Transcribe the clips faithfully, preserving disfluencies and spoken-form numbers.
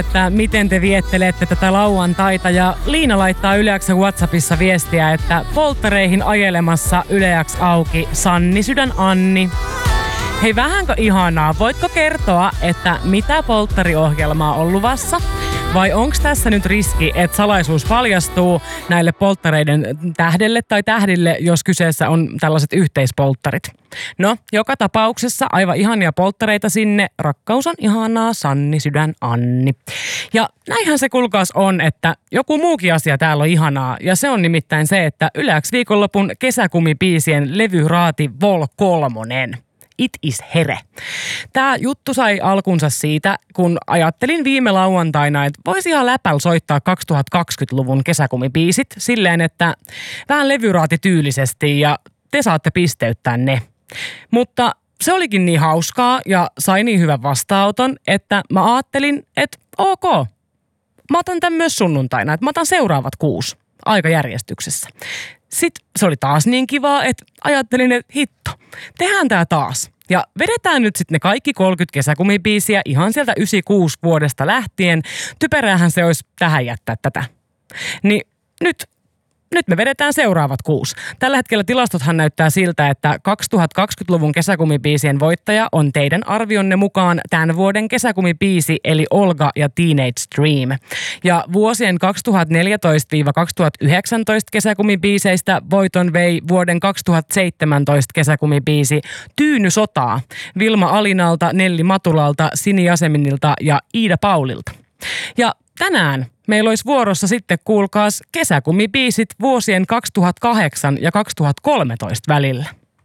että miten te viettelette tätä lauantaita, ja Liina laittaa Yle X:n WhatsAppissa viestiä, että polttareihin ajelemassa Yle X auki Sanni Sydän Anni. Hei, vähänkö ihanaa? Voitko kertoa, että mitä polttariohjelmaa on luvassa? Vai onko tässä nyt riski, että salaisuus paljastuu näille polttareiden tähdelle tai tähdille, jos kyseessä on tällaiset yhteispolttarit? No, joka tapauksessa aivan ihania polttareita sinne. Rakkaus on ihanaa, Sanni Sydän Anni. Ja näinhän se kulkaas on, että joku muukin asia täällä on ihanaa. Ja se on nimittäin se, että Yle X viikonlopun kesäkumibiisien levyraati Vol kolmonen. It is here. Tämä juttu sai alkunsa siitä, kun ajattelin viime lauantaina, että voisi ihan läpällä soittaa kaksituhattakaksikymmentäluvun kesäkumibiisit silleen, että vähän levyraatityylisesti ja te saatte pisteyttää ne. Mutta se olikin niin hauskaa ja sai niin hyvän vastaanoton, että mä ajattelin, että ok, mä otan tämän myös sunnuntaina, että mä otan seuraavat kuusi aikajärjestyksessä. Sitten se oli taas niin kivaa, että ajattelin, että hitto, tehdään tää taas. Ja vedetään nyt sitten ne kaikki kolmekymmentä kesäkumibiisiä ihan sieltä yhdeksänkymmentäkuusi vuodesta lähtien. Typeräähän se olisi tähän jättää tätä. Niin nyt, nyt me vedetään seuraavat kuusi. Tällä hetkellä tilastothan näyttää siltä, että kaksituhattakaksikymmentäluvun kesäkumibiisien voittaja on teidän arvionne mukaan tämän vuoden kesäkumibiisi eli Olga ja Teenage Dream. Ja vuosien kaksituhattaneljätoista kaksituhattayhdeksäntoista kesäkumibiiseistä voiton vei vuoden kaksituhattaseitsemäntoista kesäkumibiisi Tyyny sotaa Vilma Alinalta, Nelli Matulalta, Sini Jaseminilta ja Iida Paulilta. Ja tänään meillä olisi vuorossa sitten, kuulkaas, kesäkumibiisit vuosien kaksituhattakahdeksan ja kaksituhattakolmetoista välillä.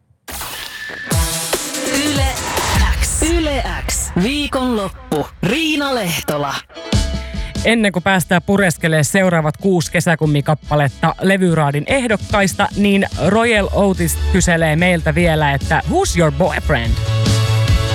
Yle X. Yle X. Viikonloppu. Riina Lehtola. Ennen kuin päästään pureskelemaan seuraavat kuusi kesäkummikappaletta levyraadin ehdokkaista, niin Royal Otis kyselee meiltä vielä, että who's your boyfriend?